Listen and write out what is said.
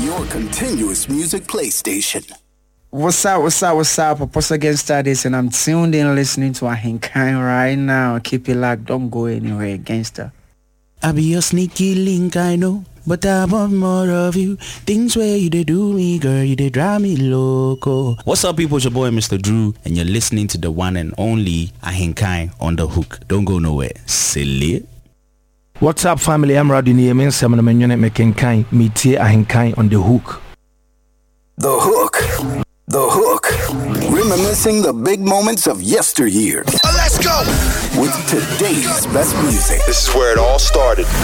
your continuous music play station. What's up? Apostle Gangsta this, and I'm tuned in listening to Ahinkai right now. Keep it locked, don't go anywhere, Gangsta. I be your sneaky link, I know, but I want more of you. Things where you did do me, girl, you did drive me loco. What's up, people? It's your boy, Mr. Drew, and you're listening to the one and only Ahinkai on the Hook. Don't go nowhere. Silly. What's up, family? I'm Radini Emin, Samana Menyonet Mekenkai, Mitie Ahinkai on the Hook. The Hook. The Hook. Reminiscing the big moments of yesteryear. Let's go! With today's best music. This is where it all started.